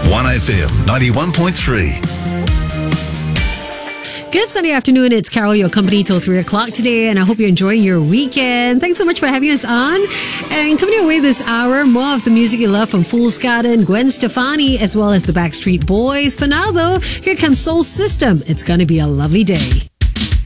1FM 91.3. Good Sunday afternoon. It's Carol, your company till 3 o'clock today, and I hope you're enjoying your weekend. Thanks so much for having us on. And coming your way this hour, more of the music you love from Fool's Garden, Gwen Stefani, as well as the Backstreet Boys. For now, though, here comes Soul System. It's going to be a lovely day.